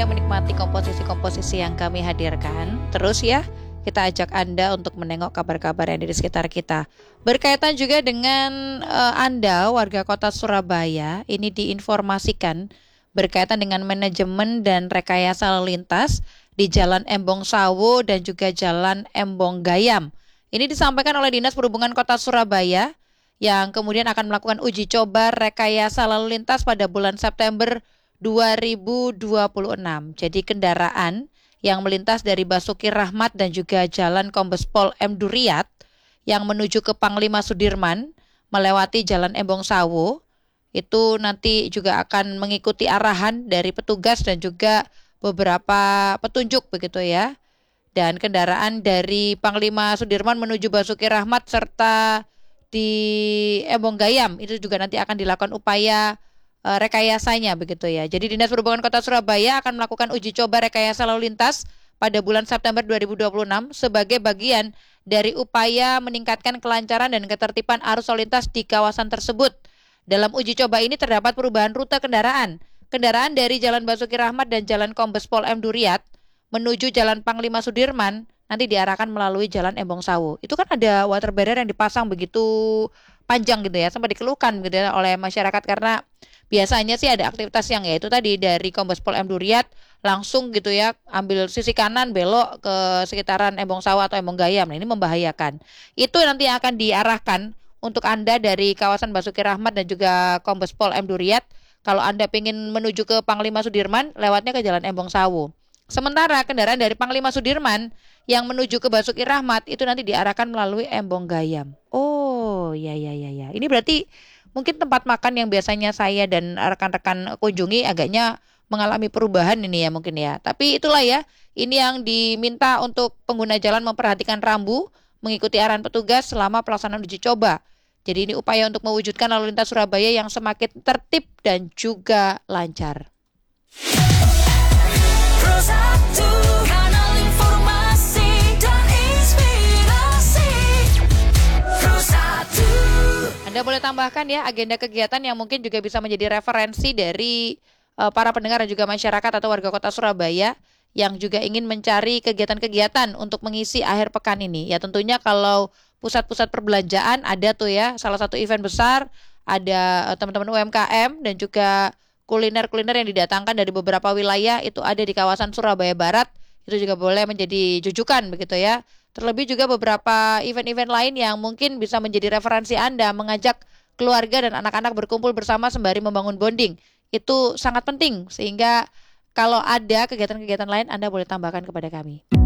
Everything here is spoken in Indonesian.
menikmati komposisi-komposisi yang kami hadirkan. Terus ya, kita ajak Anda untuk menengok kabar-kabar yang ada di sekitar kita. Berkaitan juga dengan Anda, warga kota Surabaya, ini diinformasikan berkaitan dengan manajemen dan rekayasa lalu lintas di Jalan Embong Sawo dan juga Jalan Embong Gayam. Ini disampaikan oleh Dinas Perhubungan Kota Surabaya yang kemudian akan melakukan uji coba rekayasa lalu lintas pada bulan September 2026. Jadi kendaraan yang melintas dari Basuki Rahmat dan juga Jalan Kombes Pol M. Duriat yang menuju ke Panglima Sudirman melewati Jalan Embong Sawo itu nanti juga akan mengikuti arahan dari petugas dan juga beberapa petunjuk begitu ya. Dan kendaraan dari Panglima Sudirman menuju Basuki Rahmat serta di Embong Gayam itu juga nanti akan dilakukan upaya rekayasanya begitu ya. Jadi Dinas Perhubungan Kota Surabaya akan melakukan uji coba rekayasa lalu lintas pada bulan September 2026 sebagai bagian dari upaya meningkatkan kelancaran dan ketertiban arus lalu lintas di kawasan tersebut. Dalam uji coba ini terdapat perubahan rute kendaraan. Kendaraan dari Jalan Basuki Rahmat dan Jalan Kombes Pol M. Duriat menuju Jalan Panglima Sudirman nanti diarahkan melalui Jalan Embong Sawo. Itu kan ada water barrier yang dipasang begitu panjang gitu ya, sampai dikeluhkan gitu ya oleh masyarakat karena biasanya sih ada aktivitas yang yaitu tadi dari Kombes Pol M. Duriat langsung gitu ya ambil sisi kanan belok ke sekitaran Embong Sawo atau Embong Gayam. Nah, ini membahayakan. Itu nanti akan diarahkan untuk Anda dari kawasan Basuki Rahmat dan juga Kombes Pol M. Duriat. Kalau Anda ingin menuju ke Panglima Sudirman, lewatnya ke Jalan Embong Sawo. Sementara kendaraan dari Panglima Sudirman yang menuju ke Basuki Rahmat itu nanti diarahkan melalui Embong Gayam. Oh, ya. Ini berarti mungkin tempat makan yang biasanya saya dan rekan-rekan kunjungi agaknya mengalami perubahan ini ya mungkin ya. Tapi itulah ya, ini yang diminta untuk pengguna jalan memperhatikan rambu, mengikuti arahan petugas selama pelaksanaan uji coba. Jadi ini upaya untuk mewujudkan lalu lintas Surabaya yang semakin tertib dan juga lancar. Anda boleh tambahkan ya agenda kegiatan yang mungkin juga bisa menjadi referensi dari para pendengar dan juga masyarakat atau warga kota Surabaya yang juga ingin mencari kegiatan-kegiatan untuk mengisi akhir pekan ini. Ya tentunya kalau pusat-pusat perbelanjaan ada tuh ya salah satu event besar, ada teman-teman UMKM dan juga kuliner-kuliner yang didatangkan dari beberapa wilayah itu ada di kawasan Surabaya Barat. Itu juga boleh menjadi jujukan begitu ya. Terlebih juga beberapa event-event lain yang mungkin bisa menjadi referensi Anda mengajak keluarga dan anak-anak berkumpul bersama sembari membangun bonding. Itu sangat penting sehingga kalau ada kegiatan-kegiatan lain Anda boleh tambahkan kepada kami.